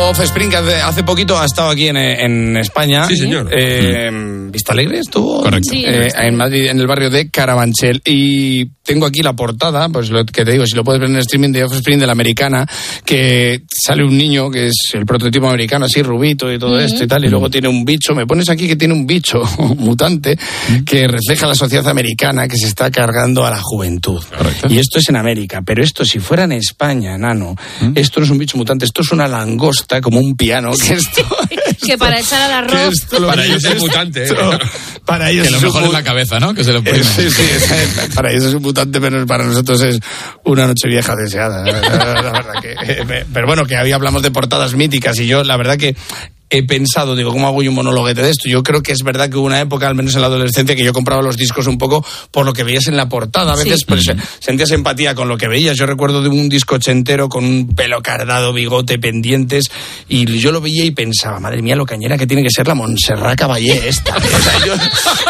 Offspring, que hace poquito ha estado aquí en España. Sí, señor. Vista Alegre estuvo. Correcto. Sí, en Madrid, en el barrio de Carabanchel. Y tengo aquí la portada, pues lo que te digo, si lo puedes ver en el streaming de Offspring, de la americana, que sale un niño que es el prototipo americano, así rubito y todo esto y tal, y luego tiene un bicho. Me pones aquí que tiene un bicho mutante que refleja la sociedad americana que se está cargando a la juventud. Correcto. Y esto es en América, pero esto si fuera en España, nano, esto no es un bicho mutante, esto es una langosta como un piano, que esto... Que para echar al arroz... Para ellos es mutante. Para ellos Que lo mejor es la cabeza, ¿no? Que se lo ponen. Sí, para ellos es un mutante, pero para nosotros es una noche vieja deseada. La verdad que, pero bueno, que ahí hablamos de portadas míticas y yo, la verdad que he pensado, digo, ¿cómo hago yo un monologuete de esto? Yo creo que es verdad que hubo una época, al menos en la adolescencia, que yo compraba los discos un poco por lo que veías en la portada. A veces pues, sentías empatía con lo que veías. Yo recuerdo de un disco ochentero con un pelo cardado, bigote, pendientes, y yo lo veía y pensaba, madre mía, lo cañera que tiene que ser la Montserrat Caballé esta. O sea, yo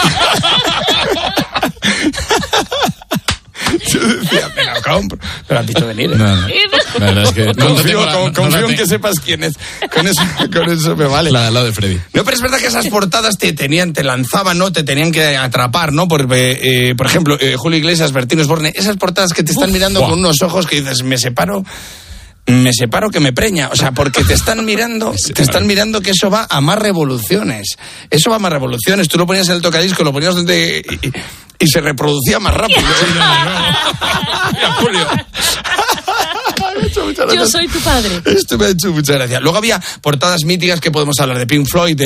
decía, me la compro. Pero has visto venir, ¿eh? No. La verdad es que confío en que sepas quién es. Con eso me vale. La de Freddy. No, pero es verdad que esas portadas te lanzaban, ¿no? Te tenían que atrapar, ¿no? Porque, por ejemplo, Julio Iglesias, Bertín Osborne, esas portadas que te están mirando con unos ojos que dices, me separo que me preña, o sea, porque te están mirando que eso va a más revoluciones. Eso va a más revoluciones. Tú lo ponías en el tocadisco, lo ponías donde y se reproducía más rápido. Mira, Julio. Yo soy tu padre. Esto me ha hecho mucha gracia. Luego había portadas míticas que podemos hablar de Pink Floyd.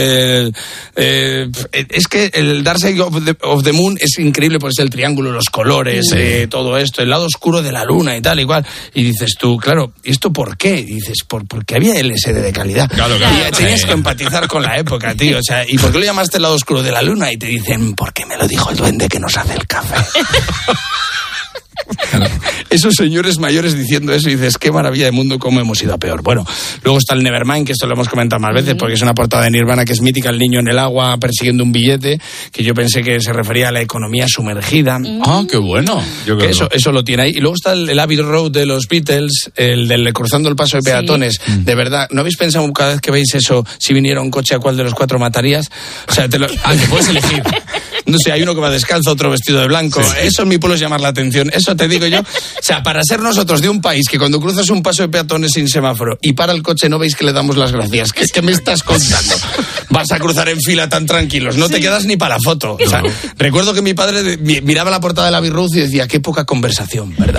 Es que el Dark Side of the Moon es increíble, pues el triángulo, los colores, todo esto, el lado oscuro de la luna y tal, igual. Y dices tú, claro, ¿y esto por qué? Y dices, porque había LSD de calidad. Claro. Y tenías que empatizar con la época, tío. O sea, ¿y por qué lo llamaste el lado oscuro de la luna? Y te dicen, porque me lo dijo el duende que nos hace el café. Esos señores mayores diciendo eso y dices, qué maravilla de mundo, cómo hemos ido a peor. Bueno, luego está el Nevermind, que esto lo hemos comentado más veces porque es una portada de Nirvana que es mítica, el niño en el agua persiguiendo un billete, que yo pensé que se refería a la economía sumergida. Ah, qué bueno. Yo Que creo eso lo tiene ahí. Y luego está el Abbey Road de los Beatles, el del cruzando el paso de peatones. De verdad, ¿no habéis pensado cada vez que veis eso, si viniera un coche, a cuál de los cuatro matarías? O sea, te puedes elegir. No sé, hay uno que va descalzo, otro vestido de blanco. Sí. Eso en mi pueblo es llamar la atención. Eso te digo yo. O sea, para ser nosotros de un país que cuando cruzas un paso de peatones sin semáforo y para el coche no veis que le damos las gracias. ¿Qué me estás contando? Vas a cruzar en fila tan tranquilos. No te quedas ni para la foto. O sea, recuerdo que mi padre miraba la portada de la Abbey Road y decía, qué poca conversación, ¿verdad?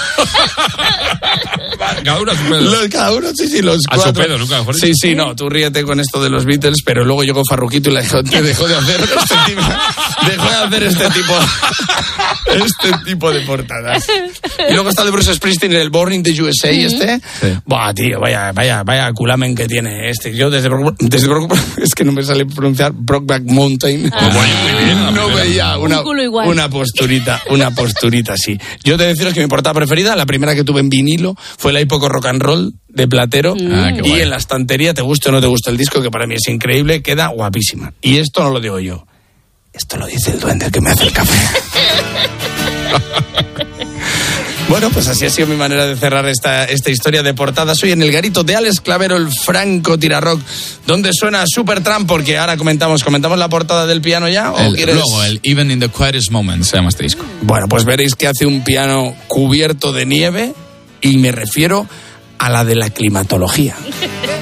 Cada uno a su pedo. Cada uno, sí, los a cuatro. su pedo, nunca mejor dicho. Sí, no, tú ríete con esto de los Beatles, pero luego llegó Farruquito y la dejó de hacer este tipo de portadas. Y luego está de Bruce Springsteen, el Born in the USA, Sí. Buah, tío, vaya culamen que tiene este. Yo desde es que no me sale pronunciar Brokeback Mountain. Muy bien. No veía una posturita así. Yo te deciros que mi portada preferida, la primera que tuve en vinilo, fue la Época Rock and Roll de Platero. Y en la estantería, te guste o no te gusta el disco, que para mí es increíble, queda guapísima. Y esto no lo digo yo. Esto lo dice el duende que me hace el café. Bueno, pues así ha sido mi manera de cerrar esta historia de portadas. Hoy en el garito de Alex Clavero, el Franco Tirarrock, donde suena Supertramp, porque ahora comentamos la portada del piano ya. Luego, el Even in the Quietest Moments se llama este disco. Bueno, pues veréis que hace un piano cubierto de nieve y me refiero a la de la climatología.